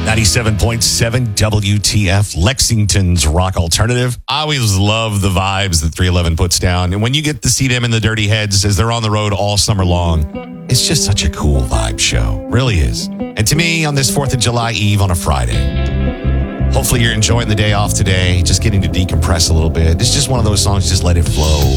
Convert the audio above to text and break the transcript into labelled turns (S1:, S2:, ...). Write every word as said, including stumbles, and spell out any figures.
S1: ninety-seven point seven W T F, Lexington's rock alternative. I always love the vibes that three eleven puts down. And when you get to see them in the Dirty Heads as they're on the road all summer long, it's just such a cool vibe show. Really is. And to me, on this fourth of July Eve on a Friday, hopefully you're enjoying the day off today, just getting to decompress a little bit. It's just one of those songs, just let it flow.